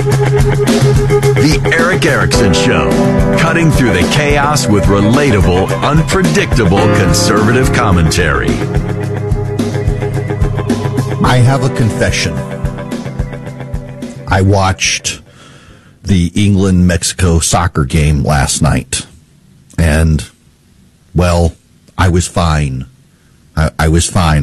The Eric Erickson Show, cutting through the chaos with relatable, unpredictable conservative commentary. I have a confession. I watched the England-Mexico soccer game last night, and, well, I was fine. I was fine.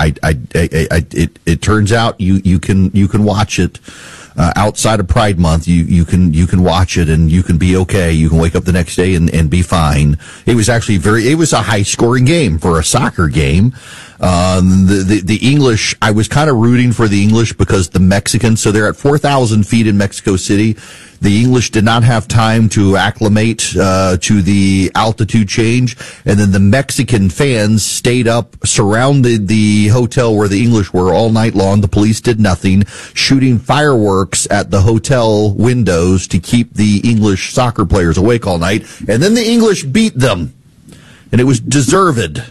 It turns out you can watch it outside of Pride Month. You can watch it and you can be okay. You can wake up the next day and be fine. It was actually it was a high scoring game for a soccer game. The English, I was kind of rooting for the English because the Mexicans, so they're at 4,000 feet in Mexico City. The English did not have time to acclimate to the altitude change, and then the Mexican fans stayed up, surrounded the hotel where the English were all night long. The police did nothing, shooting fireworks at the hotel windows to keep the English soccer players awake all night, and then the English beat them, and it was deserved.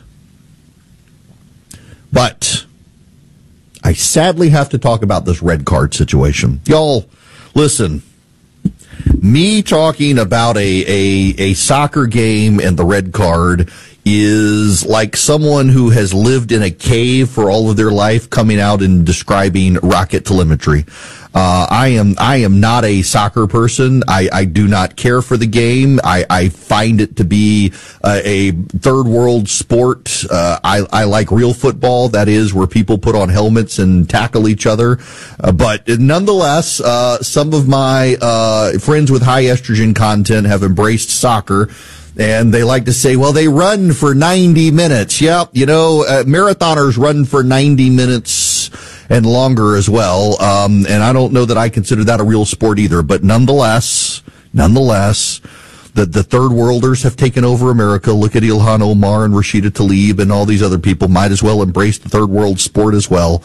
But I sadly have to talk about this red card situation. Y'all, listen. Me talking about a soccer game and the red card is like someone who has lived in a cave for all of their life coming out and describing rocket telemetry. I am not a soccer person. I do not care for the game. I find it to be a third world sport. I like real football. That is where people put on helmets and tackle each other. But nonetheless, some of my friends with high estrogen content have embraced soccer. And they like to say, well, they run for 90 minutes. Yep, marathoners run for 90 minutes and longer as well. And I don't know that I consider that a real sport either. But nonetheless, the third worlders have taken over America. Look at Ilhan Omar and Rashida Tlaib and all these other people. Might as well embrace the third world sport as well.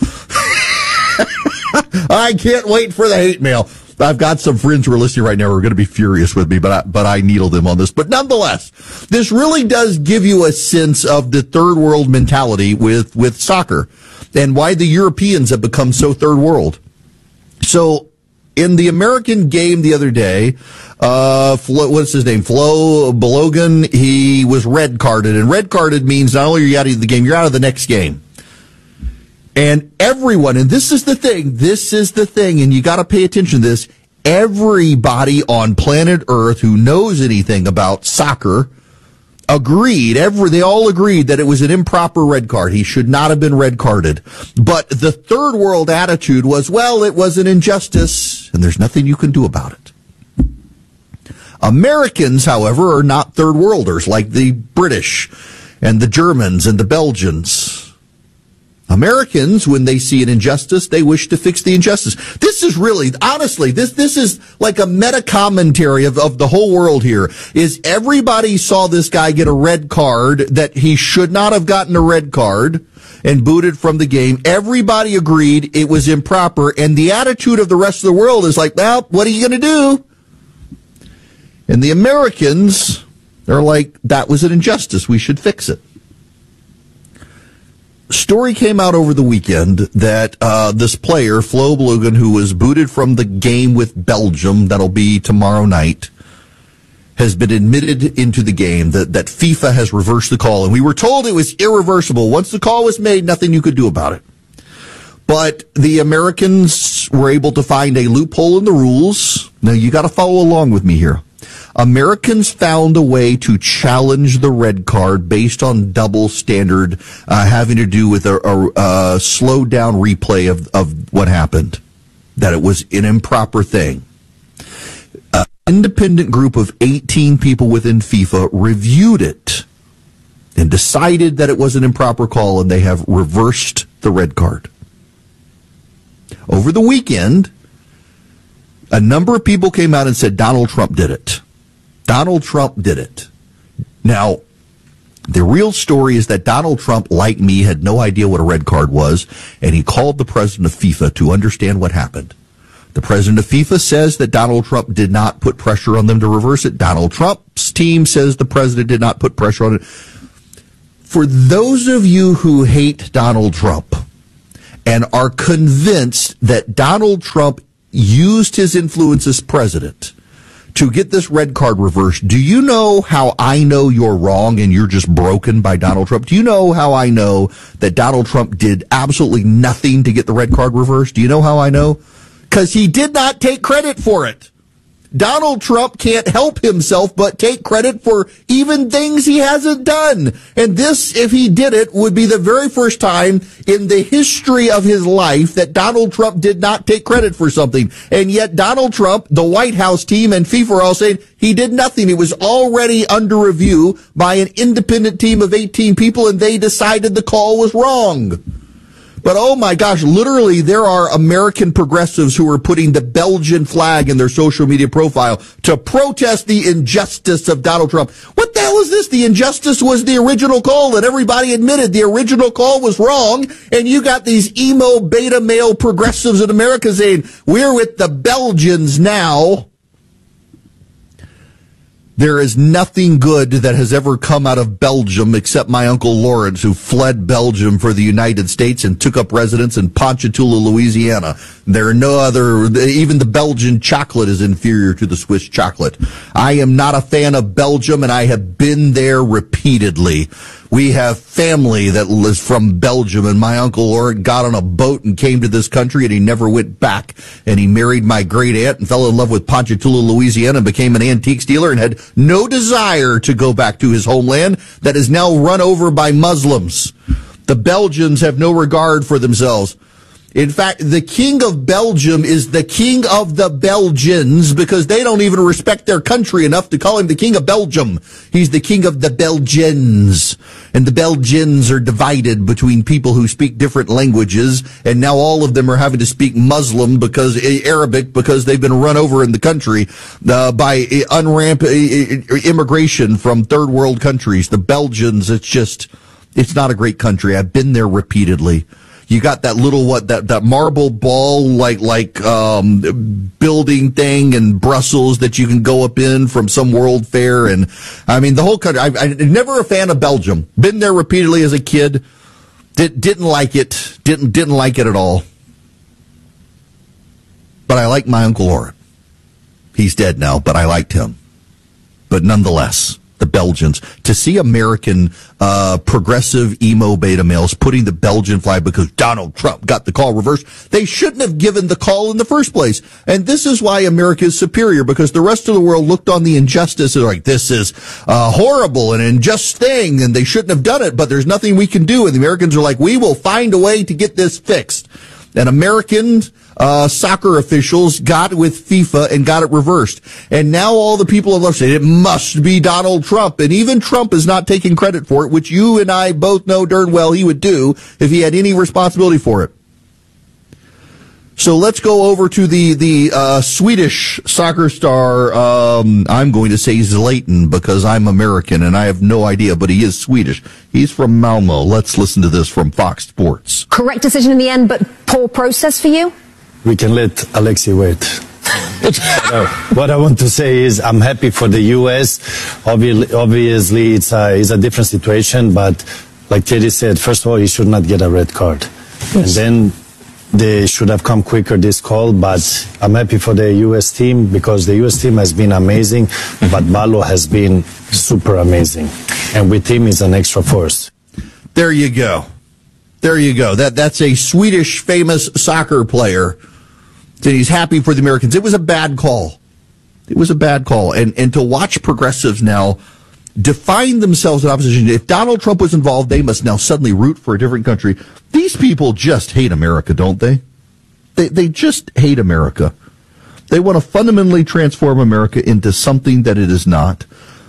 I can't wait for the hate mail. I've got some friends who are listening right now who are going to be furious with me, but I needle them on this. But nonetheless, this really does give you a sense of the third world mentality with soccer and why the Europeans have become so third world. So in the American game the other day, what's his name? Flo Balogun, he was red carded, and red carded means not only are you out of the game, you're out of the next game. And everyone, and this is the thing, and you got to pay attention to this, everybody on planet Earth who knows anything about soccer they all agreed that it was an improper red card. He should not have been red carded. But the third world attitude was, well, it was an injustice, and there's nothing you can do about it. Americans, however, are not third worlders like the British and the Germans and the Belgians. Americans, when they see an injustice, they wish to fix the injustice. This is really, honestly, this is like a meta commentary of the whole world here. Is everybody saw this guy get a red card that he should not have gotten a red card and booted from the game. Everybody agreed it was improper, and the attitude of the rest of the world is like, well, what are you going to do? And the Americans are like, that was an injustice. We should fix it. Story came out over the weekend that this player, Flo Balogun, who was booted from the game with Belgium, that'll be tomorrow night, has been admitted into the game, that FIFA has reversed the call. And we were told it was irreversible. Once the call was made, nothing you could do about it. But the Americans were able to find a loophole in the rules. Now, you got to follow along with me here. Americans found a way to challenge the red card based on double standard having to do with a slowed down replay of what happened, that it was an improper thing. An independent group of 18 people within FIFA reviewed it and decided that it was an improper call, and they have reversed the red card. Over the weekend, a number of people came out and said Donald Trump did it. Donald Trump did it. Now, the real story is that Donald Trump, like me, had no idea what a red card was, and he called the president of FIFA to understand what happened. The president of FIFA says that Donald Trump did not put pressure on them to reverse it. Donald Trump's team says the president did not put pressure on it. For those of you who hate Donald Trump and are convinced that Donald Trump used his influence as president to get this red card reversed. Do you know how I know you're wrong and you're just broken by Donald Trump? Do you know how I know that Donald Trump did absolutely nothing to get the red card reversed? Do you know how I know? Because he did not take credit for it. Donald Trump can't help himself but take credit for even things he hasn't done. And this, if he did it, would be the very first time in the history of his life that Donald Trump did not take credit for something. And yet Donald Trump, the White House team, and FIFA are all saying he did nothing. It was already under review by an independent team of 18 people, and they decided the call was wrong. But oh my gosh, literally there are American progressives who are putting the Belgian flag in their social media profile to protest the injustice of Donald Trump. What the hell is this? The injustice was the original call that everybody admitted the original call was wrong. And you got these emo beta male progressives in America saying, we're with the Belgians now. There is nothing good that has ever come out of Belgium except my Uncle Lawrence, who fled Belgium for the United States and took up residence in Ponchatoula, Louisiana. There are no other, even the Belgian chocolate is inferior to the Swiss chocolate. I am not a fan of Belgium, and I have been there repeatedly. We have family that is from Belgium, and my Uncle Lawrence got on a boat and came to this country, and he never went back. And he married my great aunt and fell in love with Ponchatoula, Louisiana, and became an antiques dealer and had no desire to go back to his homeland that is now run over by Muslims. The Belgians have no regard for themselves. In fact, the king of Belgium is the king of the Belgians because they don't even respect their country enough to call him the king of Belgium. He's the king of the Belgians. And the Belgians are divided between people who speak different languages, and now all of them are having to speak Muslim because Arabic because they've been run over in the country by immigration from third world countries. The Belgians, it's not a great country. I've been there repeatedly. You got that little, that marble ball, building thing in Brussels that you can go up in from some world fair. And I mean, the whole country, I'm never a fan of Belgium. Been there repeatedly as a kid. Didn't like it. Didn't like it at all. But I like my Uncle Lawrence. He's dead now, but I liked him. But nonetheless, the Belgians, to see American progressive emo beta males putting the Belgian flag because Donald Trump got the call reversed. They shouldn't have given the call in the first place. And this is why America is superior, because the rest of the world looked on the injustice and like, this is horrible and an unjust thing, and they shouldn't have done it, but there's nothing we can do. And the Americans are like, we will find a way to get this fixed. And American soccer officials got with FIFA and got it reversed. And now all the people have left saying it must be Donald Trump. And even Trump is not taking credit for it, which you and I both know darn well he would do if he had any responsibility for it. So let's go over to the Swedish soccer star. I'm going to say Zlatan because I'm American and I have no idea, but he is Swedish. He's from Malmo. Let's listen to this from Fox Sports. Correct decision in the end, but poor process for you? We can let Alexei wait. What I want to say is I'm happy for the U.S. Obviously, it's a different situation, but like Teddy said, first of all, he should not get a red card. Yes. And then they should have come quicker, this call, but I'm happy for the U.S. team because the U.S. team has been amazing, but Balo has been super amazing. And with him, is an extra force. There you go. There you go. That's a Swedish famous soccer player. And he's happy for the Americans. It was a bad call. It was a bad call. And to watch progressives now define themselves in opposition. If Donald Trump was involved, they must now suddenly root for a different country. These people just hate America, don't they? They just hate America. They want to fundamentally transform America into something that it is not.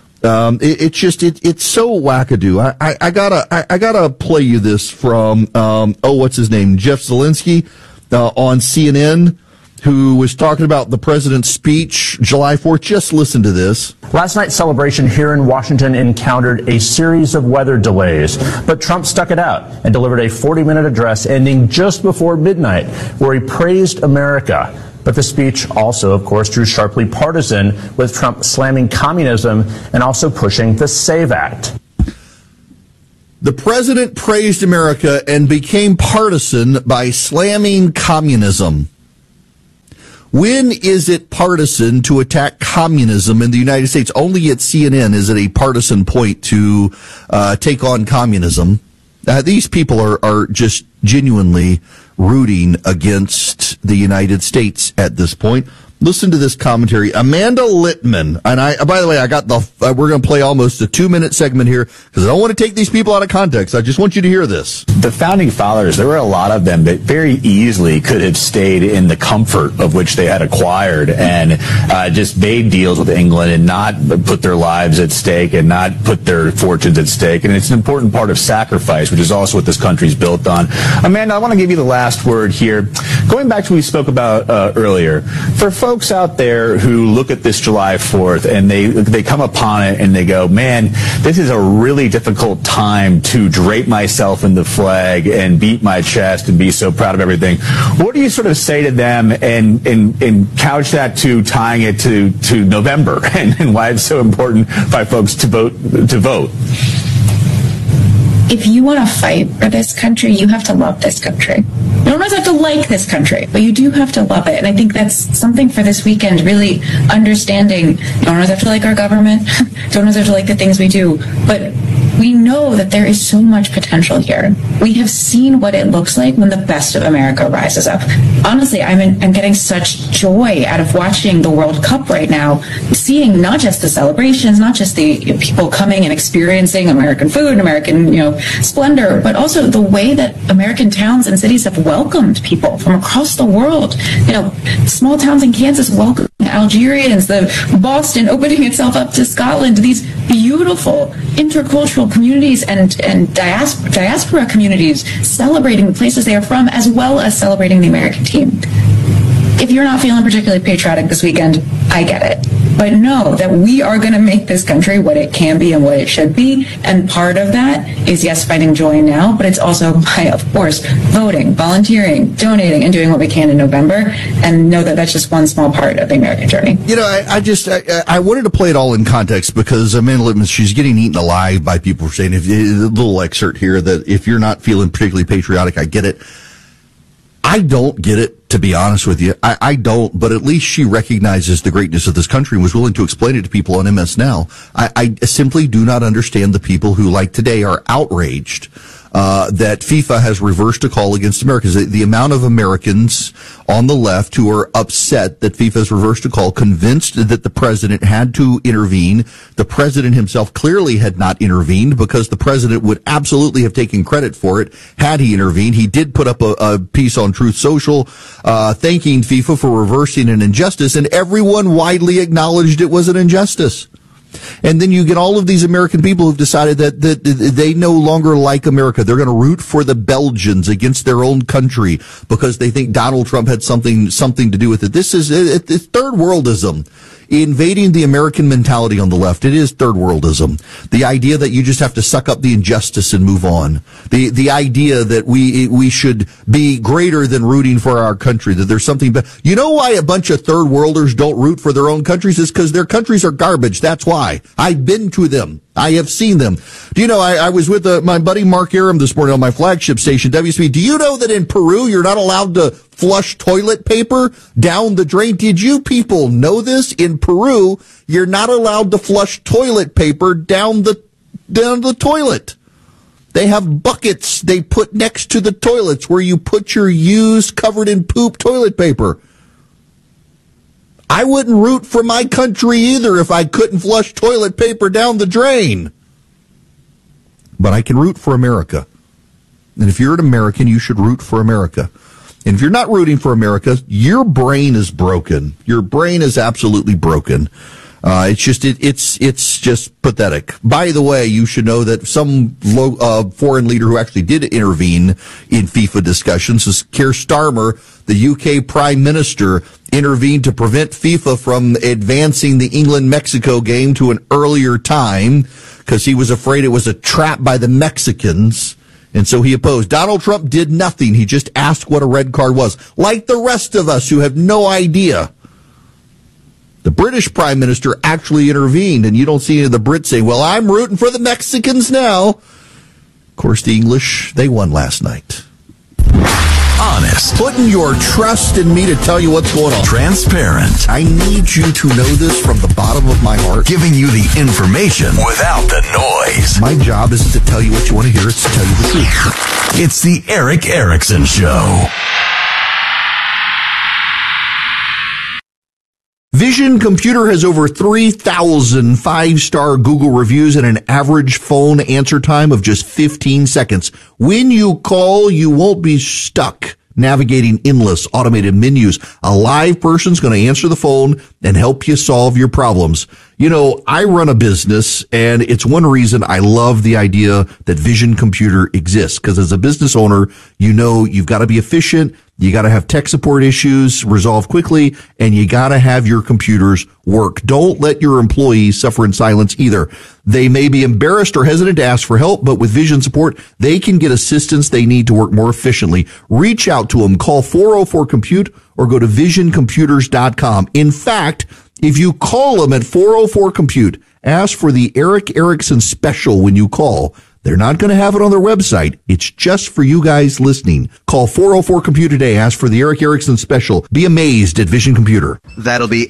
It's so wackadoo. I gotta play you this from, what's his name? Jeff Zelensky, on CNN, who was talking about the president's speech July 4th. Just listen to this. Last night's celebration here in Washington encountered a series of weather delays, but Trump stuck it out and delivered a 40-minute address ending just before midnight, where he praised America. But the speech also, of course, drew sharply partisan, with Trump slamming communism and also pushing the SAVE Act. The president praised America and became partisan by slamming communism. When is it partisan to attack communism in the United States? Only at CNN is it a partisan point to take on communism. These people are just genuinely rooting against the United States at this point. Listen to this commentary. Amanda Littman, and by the way, we're going to play almost a 2-minute segment here because I don't want to take these people out of context. I just want you to hear this. The founding fathers, there were a lot of them that very easily could have stayed in the comfort of which they had acquired and just made deals with England and not put their lives at stake and not put their fortunes at stake. And it's an important part of sacrifice, which is also what this country's built on. Amanda, I want to give you the last word here. Going back to what we spoke about earlier, for folks out there who look at this July 4th and they come upon it and they go, man, this is a really difficult time to drape myself in the flag and beat my chest and be so proud of everything. What do you sort of say to them and couch that to tying it to November and why it's so important for folks to vote? If you want to fight for this country, you have to love this country. You don't always have to like this country, but you do have to love it. And I think that's something for this weekend, really understanding you don't always have to like our government, don't always have to like the things we do, but we know that there is so much potential here. We have seen what it looks like when the best of America rises up. Honestly, I'm getting such joy out of watching the World Cup right now, seeing not just the celebrations, not just the people coming and experiencing American food, American, splendor, but also the way that American towns and cities have welcomed people from across the world. Small towns in Kansas welcome Algerians, the Boston opening itself up to Scotland, these beautiful intercultural communities and diaspora communities celebrating the places they are from, as well as celebrating the American team. If you're not feeling particularly patriotic this weekend, I get it. But know that we are going to make this country what it can be and what it should be. And part of that is, yes, finding joy now, but it's also by, of course, voting, volunteering, donating, and doing what we can in November. And know that that's just one small part of the American journey. I wanted to play it all in context because Amanda Littman, she's getting eaten alive by people saying, a little excerpt here, that if you're not feeling particularly patriotic, I get it. I don't get it, to be honest with you. I don't, but at least she recognizes the greatness of this country and was willing to explain it to people on MS Now. I simply do not understand the people who, like today, are outraged that FIFA has reversed a call against America. The amount of Americans on the left who are upset that FIFA has reversed a call, convinced that the president had to intervene. The president himself clearly had not intervened because the president would absolutely have taken credit for it had he intervened. He did put up a piece on Truth Social thanking FIFA for reversing an injustice, and everyone widely acknowledged it was an injustice. And then you get all of these American people who've decided that they no longer like America. They're going to root for the Belgians against their own country because they think Donald Trump had something to do with it. This is it's third worldism. Invading the American mentality on the left. It is third worldism. The idea that you just have to suck up the injustice and move on. The idea that we should be greater than rooting for our country, that there's something better. You know why a bunch of third worlders don't root for their own countries? Is because their countries are garbage. That's why. I've been to them. I have seen them. Do you know, I was with my buddy Mark Aram this morning on my flagship station, WSB. Do you know that in Peru, you're not allowed to flush toilet paper down the drain? Did you people know this? In Peru, you're not allowed to flush toilet paper down the toilet. They have buckets they put next to the toilets where you put your used, covered in poop toilet paper. I wouldn't root for my country either if I couldn't flush toilet paper down the drain. But I can root for America. And if you're an American, you should root for America. And if you're not rooting for America, your brain is broken. Your brain is absolutely broken. It's just pathetic. By the way, you should know that some foreign leader who actually did intervene in FIFA discussions is Keir Starmer, the UK Prime Minister, intervened to prevent FIFA from advancing the England-Mexico game to an earlier time because he was afraid it was a trap by the Mexicans. And so he opposed. Donald Trump did nothing. He just asked what a red card was, like the rest of us who have no idea. The British Prime Minister actually intervened, and you don't see any of the Brits saying, well, I'm rooting for the Mexicans now. Of course, the English, they won last night. Honest. Putting your trust in me to tell you what's going on. Transparent. I need you to know this from the bottom of my heart. Giving you the information without the noise. My job isn't to tell you what you want to hear, it's to tell you the truth. It's the Erick Erickson Show. Vision Computer has over 3,000 5-star Google reviews and an average phone answer time of just 15 seconds. When you call, you won't be stuck navigating endless automated menus. A live person's going to answer the phone and help you solve your problems. You know, I run a business, and it's one reason I love the idea that Vision Computer exists, because as a business owner, you know you've got to be efficient, you got to have tech support issues resolved quickly, and you got to have your computers work. Don't let your employees suffer in silence either. They may be embarrassed or hesitant to ask for help, but with Vision support, they can get assistance they need to work more efficiently. Reach out to them. Call 404-COMPUTE or go to visioncomputers.com. In fact, if you call them at 404-COMPUTE, ask for the Erick Erickson special when you call. They're not going to have it on their website. It's just for you guys listening. Call 404-COMPUTE today. Ask for the Erick Erickson special. Be amazed at Vision Computer. That'll be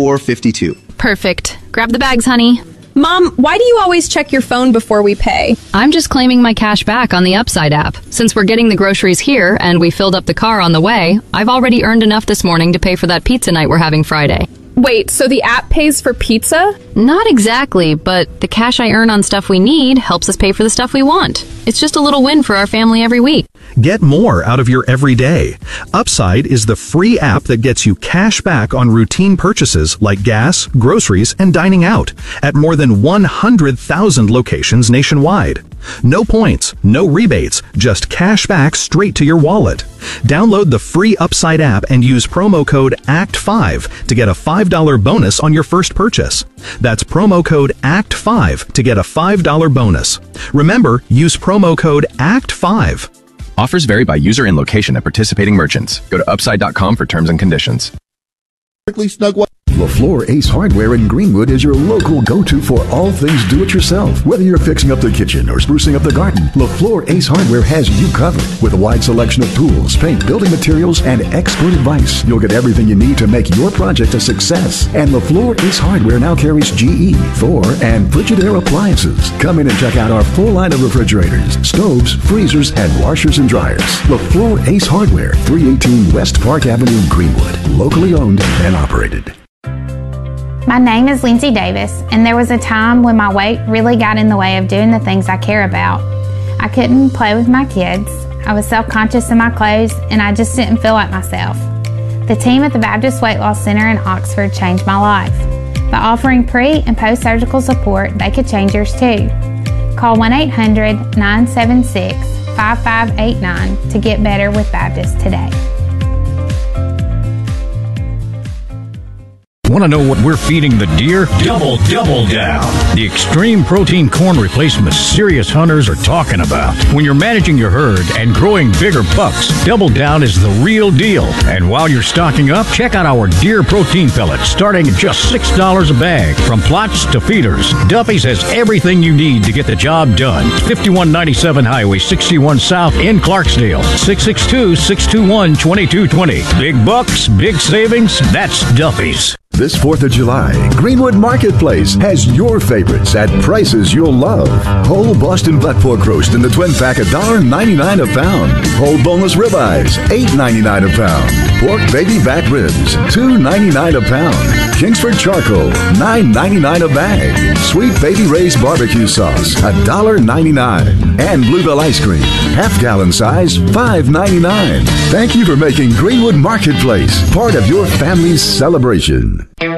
$84.52. Perfect. Grab the bags, honey. Mom, why do you always check your phone before we pay? I'm just claiming my cash back on the Upside app. Since we're getting the groceries here and we filled up the car on the way, I've already earned enough this morning to pay for that pizza night we're having Friday. Wait, so the app pays for pizza? Not exactly, but the cash I earn on stuff we need helps us pay for the stuff we want. It's just a little win for our family every week. Get more out of your everyday. Upside is the free app that gets you cash back on routine purchases like gas, groceries, and dining out at more than 100,000 locations nationwide. No points, no rebates, just cash back straight to your wallet. Download the free Upside app and use promo code ACT5 to get a $5 bonus on your first purchase. That's promo code ACT5 to get a $5 bonus. Remember, use promo code ACT5. Offers vary by user and location at participating merchants. Go to upside.com for terms and conditions. LaFleur Ace Hardware in Greenwood is your local go-to for all things do-it-yourself. Whether you're fixing up the kitchen or sprucing up the garden, LaFleur Ace Hardware has you covered. With a wide selection of tools, paint, building materials, and expert advice, you'll get everything you need to make your project a success. And LaFleur Ace Hardware now carries GE, Thor, and Frigidaire appliances. Come in and check out our full line of refrigerators, stoves, freezers, and washers and dryers. LaFleur Ace Hardware, 318 West Park Avenue, Greenwood. Locally owned and operated. My name is Lindsay Davis, and there was a time when my weight really got in the way of doing the things I care about. I couldn't play with my kids, I was self-conscious in my clothes, and I just didn't feel like myself. The team at the Baptist Weight Loss Center in Oxford changed my life. By offering pre- and post-surgical support, they could change yours too. Call 1-800-976-5589 to get better with Baptist today. Want to know what we're feeding the deer? Double Down. The extreme protein corn replacement serious hunters are talking about. When you're managing your herd and growing bigger bucks, Double Down is the real deal. And while you're stocking up, check out our deer protein pellets starting at just $6 a bag. From plots to feeders, Duffy's has everything you need to get the job done. 5197 Highway 61 South in Clarksdale. 662-621-2220. Big bucks, big savings, that's Duffy's. This 4th of July, Greenwood Marketplace has your favorites at prices you'll love. Whole Boston butt pork roast in the twin pack, $1.99 a pound. Whole boneless ribeyes, $8.99 a pound. Pork baby back ribs, $2.99 a pound. Kingsford charcoal, $9.99 a bag. Sweet baby Ray's barbecue sauce, $1.99. And Bluebell ice cream, half-gallon size, $5.99. Thank you for making Greenwood Marketplace part of your family's celebration.